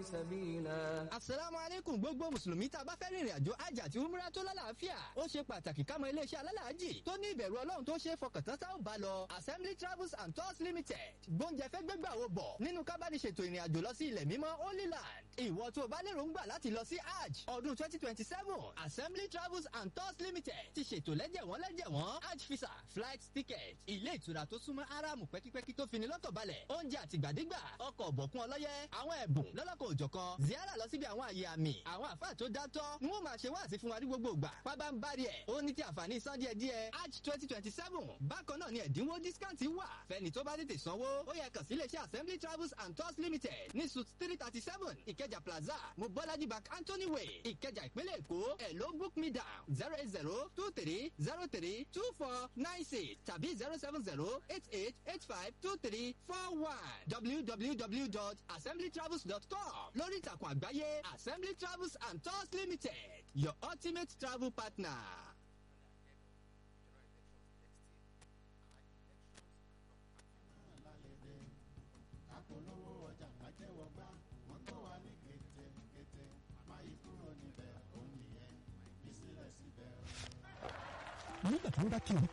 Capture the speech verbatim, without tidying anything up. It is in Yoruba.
سبيلا. Assalamu alaikum gbogbo mùsùlùmí tá a bá fẹ́ rìnrìn àjò hajj àti umrah tó lálàáfíà. Ó ṣe pàtàkì ká mọ iléeṣẹ́ alálàájì tó ní ìbẹ̀rù Ọlọ́run tó ṣe é fọkàntán tá ò bá lọ. Assembly Travels and Tours Limited. Gbóúnjẹ fẹ́ gbégbà wo bọ̀ nínú kábàdìṣètò ìrìn àjò lọ sí ilẹ̀ mímọ́ Holy Land. Ìwọ tó o bá lérò ń gbà láti lọ sí hajj ọdún twenty twenty seven. Assembly Travels and Tours Limited ti ṣètò lẹ́jẹ̀wọ́n lẹ́jẹ̀wọ́n hajj visa flight ticket ilé ìtura tó súnmọ́ Áráàmù pẹ́kípẹ́kí tó fini lọ́kàn balẹ̀ oúnjẹ àtìgbàdégbà ọkọ̀ ọ̀bọ̀kún ọlọ́yẹ àwọn ẹ̀bùn lọ́lọ́kọ̀ òjọ̀kan ziara lọ síbi àwọn àyè àmì àwọn àfáà tó dátọ́ ń wọ́n máa ṣe wáàsí fún wa ní gbogbo ìgbà pábá ń bari ẹ̀ ó ní ti àǹfààní san díẹ̀ díẹ̀ hajj twenty twenty seven bákan náà ni ẹ̀dínwó discount wà fẹ́ni tó bá tètè sanwó ó yẹ kàn sí iléeṣẹ́ Assembly Travels and Tours Limited ní suite three thirty seven Ìkẹjà Plaza Mobolaji Bank Anthony Way Ìkẹjà ìpínlẹ̀ Èkó ẹ̀ ló book me down zero eight zero two three zero three two four nine six tàbí zero seven zero eight eight eight five two three four one w w w dot assembly travels dot com lórí ìtàkùn àgbáyé Assembly Travels and Tours Limited your ultimate travel partner. nígbà tí wọ́n bá kí orúkọ